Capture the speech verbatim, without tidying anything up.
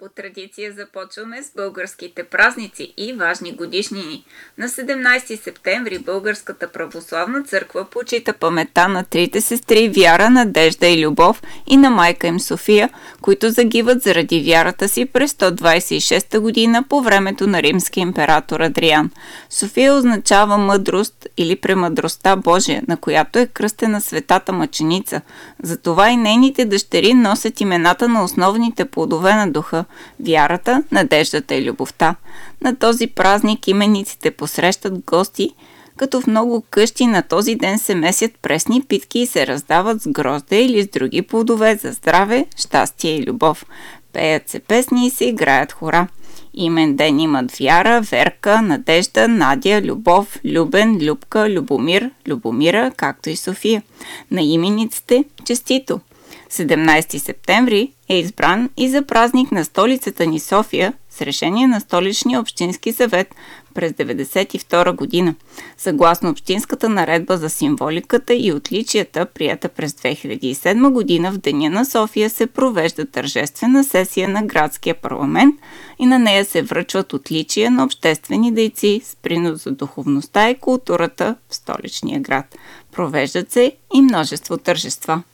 По традиция започваме с българските празници и важни годишнини. На седемнайсети септември Българската православна църква почита паметта на трите сестри Вяра, Надежда и Любов и на майка им София, които загиват заради вярата си през сто двайсет и шеста година по времето на римския император Адриан. София означава мъдрост или премъдростта Божия, на която е кръстена светата мъченица. Затова и нейните дъщери носят имената на основните плодове на духа – вярата, надеждата и любовта. На този празник имениците посрещат гости, като в много къщи на този ден се месят пресни питки и се раздават с грозде или с други плодове за здраве, щастие и любов. Пеят се песни и се играят хора. Имен ден имат Вяра, Верка, Надежда, Надя, Любов, Любен, Любка, Любомир, Любомира, както и София. На имениците – честито! седемнайсети септември е избран и за празник на столицата ни София с решение на Столичния общински съвет през деветдесет и втора година. Съгласно Общинската наредба за символиката и отличията, прията през две хиляди и седма година, в Деня на София се провежда тържествена сесия на градския парламент и на нея се връчват отличия на обществени дейци с принос за духовността и културата в столичния град. Провеждат се и множество тържества.